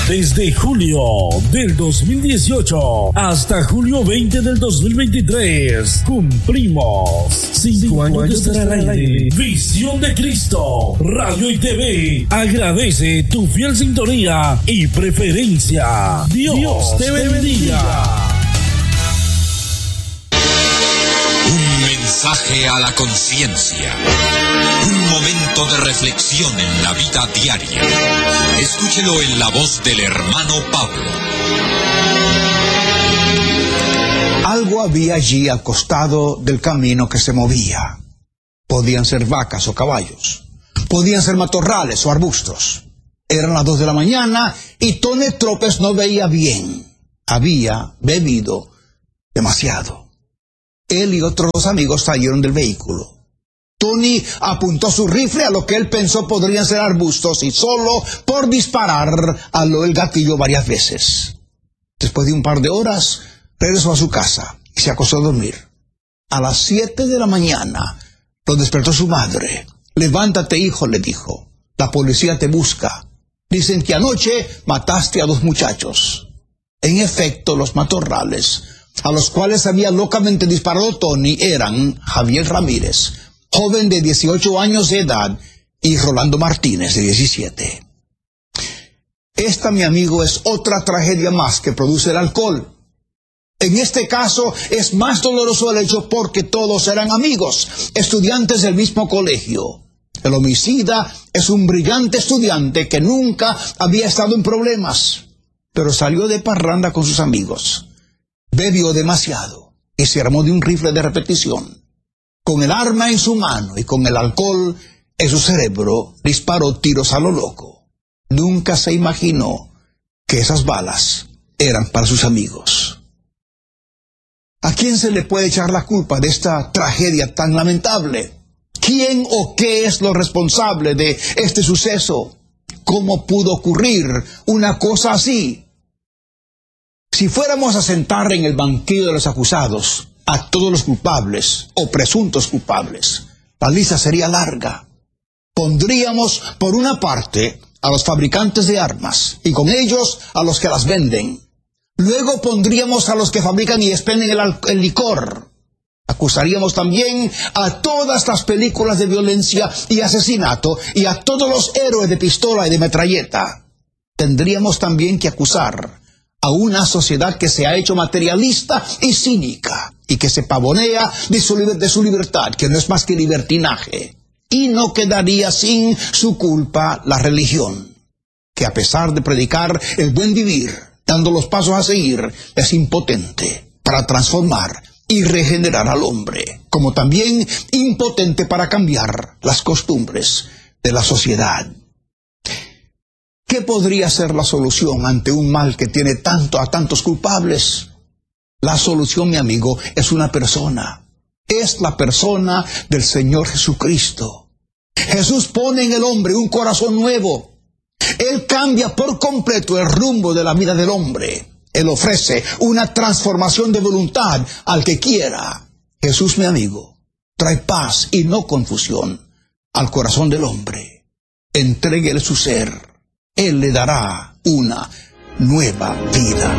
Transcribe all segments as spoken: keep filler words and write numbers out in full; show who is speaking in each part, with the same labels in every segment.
Speaker 1: Desde julio del dos mil dieciocho hasta julio veinte del dos mil veintitrés, cumplimos cinco años de estar al aire. Visión de Cristo, Radio y T V, agradece tu fiel sintonía y preferencia. Dios, Dios te bendiga.
Speaker 2: Un mensaje a la conciencia. Un momento de reflexión en la vida diaria. Escúchelo en la voz del hermano Pablo.
Speaker 3: Algo había allí al costado del camino que se movía. Podían ser vacas o caballos. Podían ser matorrales o arbustos. Eran las dos de la mañana y Tony Tropes no veía bien. Había bebido demasiado. Él y otros dos amigos salieron del vehículo. Tony apuntó su rifle a lo que él pensó podrían ser arbustos y solo por disparar aló el gatillo varias veces. Después de un par de horas, regresó a su casa y se acostó a dormir. A las siete de la mañana, lo despertó su madre. «Levántate, hijo», le dijo. «La policía te busca. Dicen que anoche mataste a dos muchachos». En efecto, los matorrales a los cuales había locamente disparado Tony eran Javier Ramírez, joven de dieciocho años de edad, y Rolando Martínez, de diecisiete. Esta, mi amigo, es otra tragedia más que produce el alcohol. En este caso es más doloroso el hecho porque todos eran amigos, estudiantes del mismo colegio. El homicida es un brillante estudiante que nunca había estado en problemas, pero salió de parranda con sus amigos. Bebió demasiado y se armó de un rifle de repetición. Con el arma en su mano y con el alcohol en su cerebro, disparó tiros a lo loco. Nunca se imaginó que esas balas eran para sus amigos. ¿A quién se le puede echar la culpa de esta tragedia tan lamentable? ¿Quién o qué es lo responsable de este suceso? ¿Cómo pudo ocurrir una cosa así? Si fuéramos a sentar en el banquillo de los acusados a todos los culpables o presuntos culpables, la lista sería larga. Pondríamos por una parte a los fabricantes de armas y con ellos a los que las venden. Luego pondríamos a los que fabrican y expenden el, el licor. Acusaríamos también a todas las películas de violencia y asesinato y a todos los héroes de pistola y de metralleta. Tendríamos también que acusar a una sociedad que se ha hecho materialista y cínica y que se pavonea de su, de su libertad, que no es más que libertinaje. Y no quedaría sin su culpa la religión, que a pesar de predicar el buen vivir, dando los pasos a seguir, es impotente para transformar y regenerar al hombre, como también impotente para cambiar las costumbres de la sociedad. ¿Qué podría ser la solución ante un mal que tiene tanto a tantos culpables? La solución, mi amigo, es una persona. Es la persona del Señor Jesucristo. Jesús pone en el hombre un corazón nuevo. Él cambia por completo el rumbo de la vida del hombre. Él ofrece una transformación de voluntad al que quiera. Jesús, mi amigo, trae paz y no confusión al corazón del hombre. Entréguele su ser. Él le dará una nueva vida.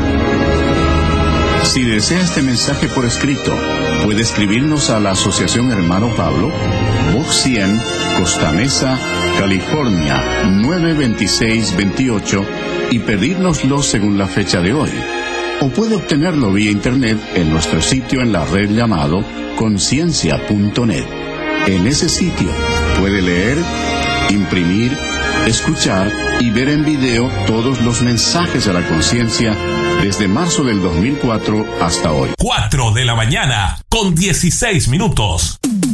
Speaker 4: Si desea este mensaje por escrito, puede escribirnos a la Asociación Hermano Pablo, Box cien, Costa Mesa, California, nueve veintiséis veintiocho, y pedírnoslo según la fecha de hoy. O puede obtenerlo vía internet en nuestro sitio en la red llamado conciencia punto net. En ese sitio puede leer, imprimir, escuchar y ver en video todos los mensajes de la conciencia desde marzo del dos mil cuatro hasta hoy.
Speaker 1: cuatro de la mañana con dieciséis minutos.